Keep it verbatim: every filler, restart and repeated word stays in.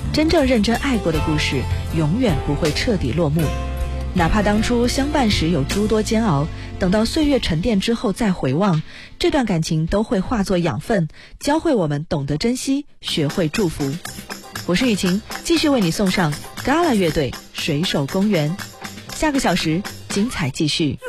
真正认真爱过的故事永远不会彻底落幕，哪怕当初相伴时有诸多煎熬，等到岁月沉淀之后再回望，这段感情都会化作养分，教会我们懂得珍惜，学会祝福。我是雨晴，继续为你送上 Gala 乐队水手公园，下个小时精彩继续。